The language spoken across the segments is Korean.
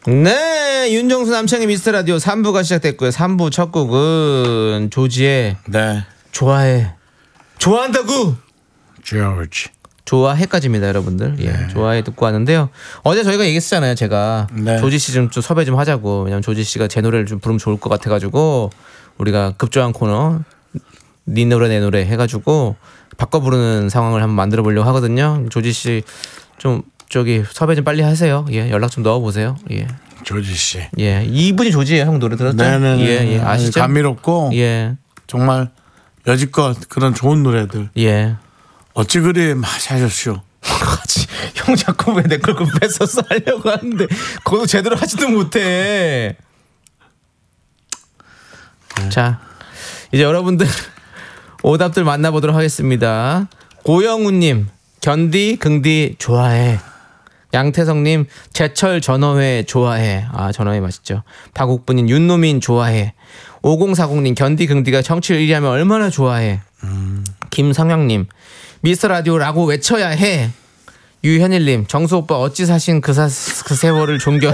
네, 윤정수 남창의 미스터라디오 3부가 시작됐고요. 3부 첫 곡은 조지의 네. 좋아해. 좋아한다고. 조지. 좋아해까지입니다, 여러분들. 예, 네. 좋아해 듣고 왔는데요. 어제 저희가 얘기했잖아요, 제가 네. 조지 씨 좀 섭외 좀 하자고. 왜냐면 조지 씨가 제 노래를 좀 부르면 좋을 것 같아가지고 우리가 급조한 코너 네 노래 내 노래 해가지고 바꿔 부르는 상황을 한번 만들어 보려고 하거든요. 조지 씨 좀 저기 섭외 좀 빨리 하세요. 예, 연락 좀 넣어 보세요. 예. 조지 씨. 예, 이분이 조지예요. 형 노래 들었죠? 네네. 예, 예, 아시죠? 감미롭고 예, 정말 여지껏 그런 좋은 노래들 예. 어찌 그리 마시하셨쇼. 같이 형 자꾸 왜 내 걸 뺏어서 하려고 하는데 그것도 제대로 하지도 못해. 자, 이제 여러분들 오답들 만나보도록 하겠습니다. 고영우님, 견디 긍디 좋아해. 양태성님, 제철 전어회 좋아해. 아, 전어회 맛있죠. 박옥분님, 윤노민 좋아해. 5040님, 견디 긍디가 정치를 1위 하면 얼마나 좋아해. 김성영님, 미스터라디오라고 외쳐야 해. 유현일님, 정수 오빠 어찌 사신 그 세월을 존경해.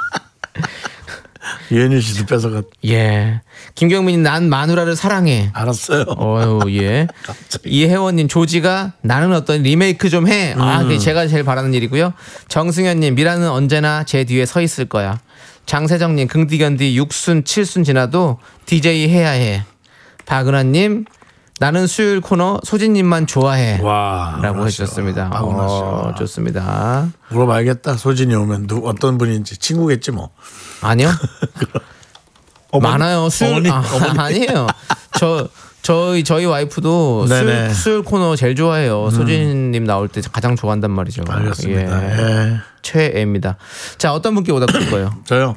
유현일 씨도 뺏어갔. 예. 김경민님, 난 마누라를 사랑해. 알았어요. 어유, 예. 이혜원님, 조지가 나는 어떤 리메이크 좀 해. 아, 그게 제가 제일 바라는 일이고요. 정승현님, 미라는 언제나 제 뒤에 서 있을 거야. 장세정님, 긍디견디 6순 7순 지나도 DJ 해야 해. 박은하님, 나는 수요일 코너 소진님만 좋아해. 와. 라고 해주셨습니다. 좋습니다. 물어봐야겠다. 소진이 오면 어떤 분인지. 친구겠지 뭐. 아니요. 어머니? 많아요. 수요일 아니에요. 저희 와이프도 네네. 수요일 코너 제일 좋아해요. 소진님 나올 때 가장 좋아한단 말이죠. 알겠습니다. 예. 예. 최애입니다. 자, 어떤 분께 오답 드릴 거예요? 저요.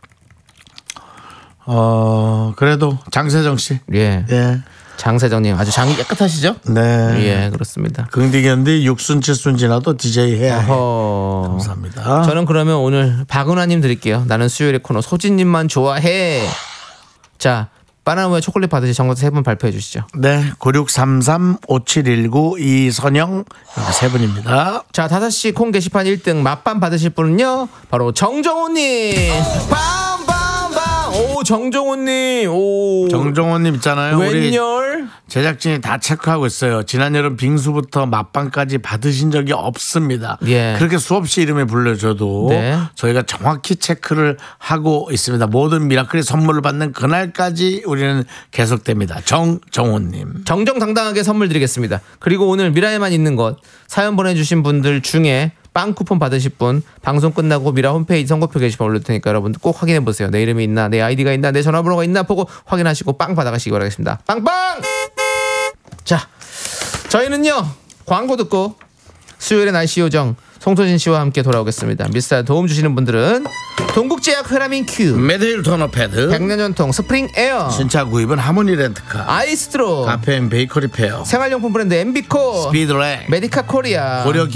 그래도 장세정 씨. 예. 예. 장세정님 아주 장이 깨끗하시죠? 네. 예, 그렇습니다. 긍디견디 6순 7순 지나도 DJ 해야 해. 감사합니다. 저는 그러면 오늘 박은하님 드릴게요. 나는 수요일의 코너 소진님만 좋아해. 자, 바나나우유 초콜릿 받으실 정답 3분 발표해 주시죠. 네, 9633-5719 이선영 이렇게 3분입니다. 자, 5시 콩 게시판 1등 맛밤 받으실 분은요 바로 정정호님. 밤밤밤. 오, 정정호님. 오, 정정호님 있잖아요. 웬열? 우리 제작진이 다 체크하고 있어요. 지난 여름 빙수부터 맛밤까지 받으신 적이 없습니다. 예. 그렇게 수없이 이름을 불러줘도 네. 저희가 정확히 체크를 하고 있습니다. 모든 미라클이 선물을 받는 그날까지 우리는 계속됩니다. 정정호님. 정정당당하게 선물 드리겠습니다. 그리고 오늘 미라에만 있는 것 사연 보내주신 분들 중에 빵 쿠폰 받으실 분 방송 끝나고 미라 홈페이지 선고표 게시판 올릴 테니까 여러분들 꼭 확인해 보세요. 내 이름이 있나, 내 아이디가 있나, 내 전화번호가 있나 보고 확인하시고 빵 받아가시기 바라겠습니다. 빵빵! 자, 저희는요 광고 듣고 수요일의 날씨 요정 송소진 씨와 함께 돌아오겠습니다. 미스터 도움 주시는 분들은 동국제약 회라민 큐, 메데일 토너 패드, 100년 전통 스프링 에어, 신차 구입은 하모니 렌트카, 아이스트로, 카페인 베이커리 페어, 생활용품 브랜드 엠비코, 스피드랙, 메디카 코리아, 고려